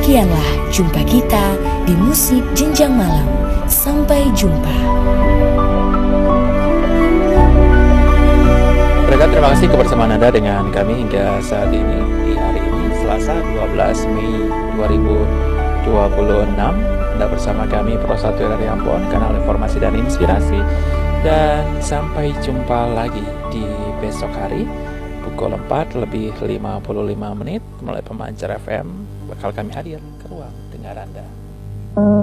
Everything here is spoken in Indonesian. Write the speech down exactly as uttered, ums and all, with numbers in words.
Demikianlah jumpa kita di Musik Jenjang Malam. Sampai jumpa. Mereka terima kasih kebersamaan Anda dengan kami hingga saat ini di hari ini Selasa dua belas Mei dua ribu dua puluh enam. Anda bersama kami Pro satu R R I Ambon, kanal informasi dan inspirasi. Dan sampai jumpa lagi di besok hari pukul empat lebih lima puluh lima menit melalui pemancar F M bakal kami hadir ke ruang dengar Anda.